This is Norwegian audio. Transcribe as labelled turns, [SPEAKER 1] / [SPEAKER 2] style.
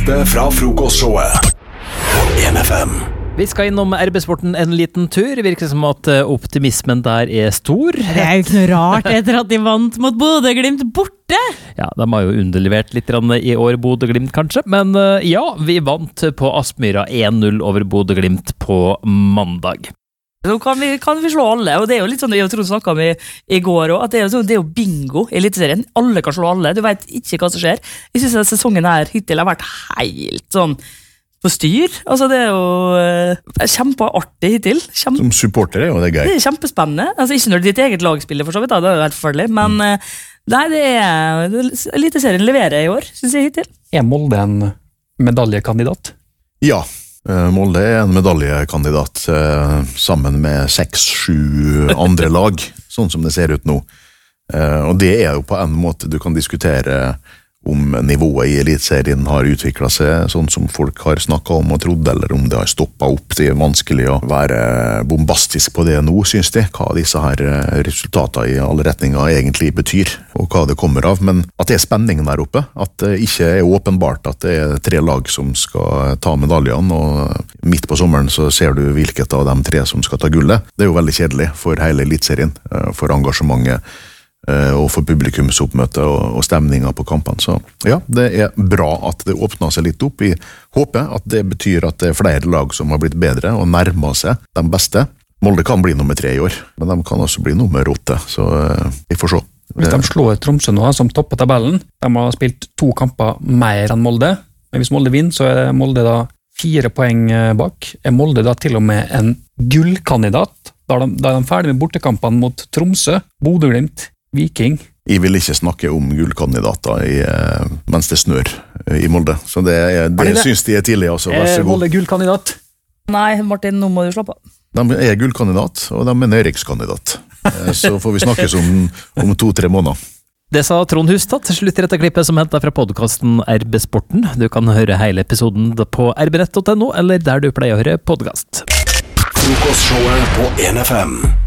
[SPEAKER 1] Det fra frokostshowet på 1FM.
[SPEAKER 2] Vi skal innom RB-sporten en liten tur. Det virker som at optimismen der stor.
[SPEAKER 3] Det jo ikke noe rart etter at de vant mot Bodø/Glimt borte.
[SPEAKER 2] Ja, de har jo underlevert litt i år, Bodø/Glimt kanskje. Men ja, vi vant på Aspmyra 1-0 over Bodø/Glimt på mandag.
[SPEAKER 4] Så kan vi slå alle, og det jo litt sånn jeg tror snakket om i går også, at det jo bingo i Eliteserien. Alle kan slå alle, du vet ikke hva som skjer. Jeg synes at sesongen her hittil har vært helt sånn på styr. Altså det jo kjempeartig hittil.
[SPEAKER 5] Som supporter jo det gøy.
[SPEAKER 4] Det kjempespennende. Altså ikke når ditt eget lag spiller for så vidt, da, det jo helt forferdelig, men nei, Eliteserien leverer i år, synes jeg hittil.
[SPEAKER 6] Molde en medaljekandidat?
[SPEAKER 5] Ja, Molde en medaljekandidat sammen med 6-7 andre lag, sånn som det ser ut nå. Og det jo på en måte du kan diskutere om nivået i Eliteserien har utviklet seg sånn som folk har snakket om og trodd, eller om det har stoppet opp. Det vanskelig å være bombastisk på det nå, synes de, hva disse her resultatene i alle retninger egentlig betyr, og hva det kommer av. Men at det spenning der oppe, at det ikke åpenbart at det 3 lag som skal ta medaljene, og midt på sommeren så ser du hvilket av de 3 som skal ta gullet. Det jo veldig kjedelig for hele Eliteserien, for engasjementet, og for publikumsoppmøte og stemninger på kampene. Så ja, det bra at det åpner seg litt opp. Vi håper at det betyr at det flere lag som har blitt bedre og nærmer seg de beste. Molde kan bli nummer 3 i år, men de kan også bli nummer 8, så vi får se.
[SPEAKER 6] Hvis de slår Tromsø nå, som topper tabellen, de har spilt 2 kamper mer enn Molde, men hvis Molde vinner, så Molde da 4 poeng bak. Molde da til og med en gullkandidat, da de ferdig med bortekampene mot Tromsø, Bodø/Glimt, Viking.
[SPEAKER 5] Jeg vil ikke snakke om gullkandidater mens det snør i Molde, så det synes de tidlig også. Vær så god.
[SPEAKER 6] Molde gullkandidat?
[SPEAKER 4] Nei, Martin, nå må du slappe av.
[SPEAKER 5] De gullkandidat, og de nedrykkskandidat. Så får vi snakkes om 2-3 måneder.
[SPEAKER 2] Det sa Trond Hustad til slutt i dette klippet som hentet fra podcasten RB-sporten. Du kan høre hele episoden på rbnett.no, eller der du pleier å høre podcast.
[SPEAKER 1] Frokostshowet på 1FM.